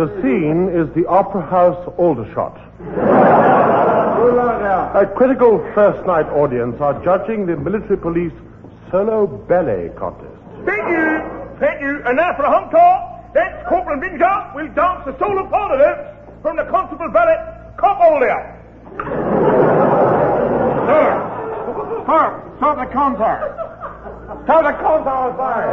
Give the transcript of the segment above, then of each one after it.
The scene is the Opera House Aldershot. A critical first night audience are judging the military police solo ballet contest. Thank you. And now for a hung call. That's Corporal Binger will dance the solo part of this from the Constable Ballet Cop Older. Sir, start the concert. Start the concert, sir.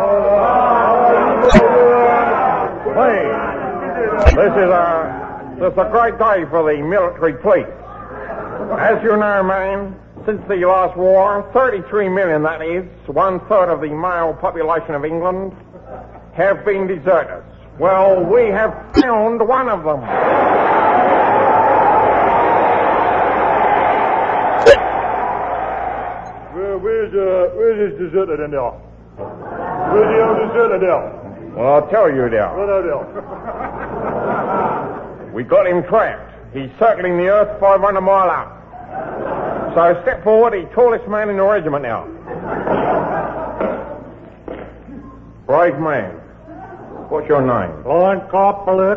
This is a great day for the military police. As you know, man, since the last war, 33 million, that is, 1/3 of the male population of England, have been deserters. Well, we have found one of them. Where's this deserter then there? Where's the old deserter there? Well, I'll tell you there. What are there? We got him trapped. He's circling the earth 500 mile out. So step forward, the tallest man in the regiment now. Brave man. What's your name? Line Corporal.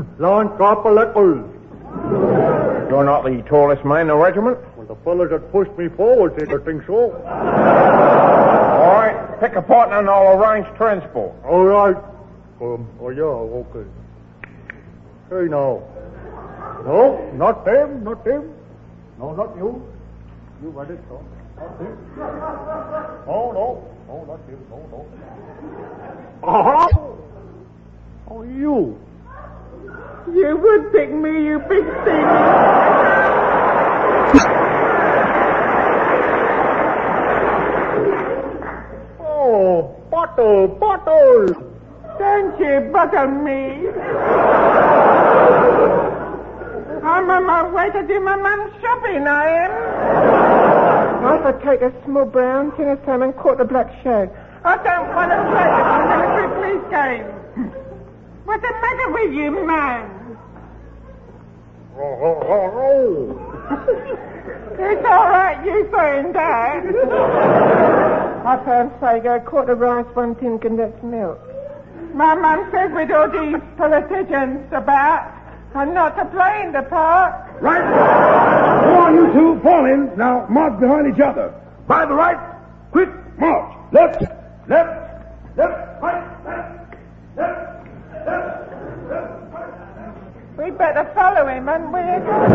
You're not the tallest man in the regiment? Well, the fellas that pushed me forward did, I think so. All right, pick a partner and I'll arrange transport. All right. Yeah, okay. Hey, now. No, not them. No, not you. You got it, no. Not him. No, not him. No. Uh-huh. Oh, you. You would pick me, you big thing. Oh, bottle. Don't you bottle me. I'm on my way to do my mum's shopping, I am. I could take a small brown, tin of salmon, quarter black shag. I don't want to play the military police game. What's the matter with you, man? It's all right, you saying that. I found Sago, quarter rice, 1 tin condensed milk. My mum says with all these politicians about, I'm not to play in the park. Right. Go on, you two. Fall in. Now, march behind each other. By the right. Quick march. Left. Right. Left. We better follow him, and we're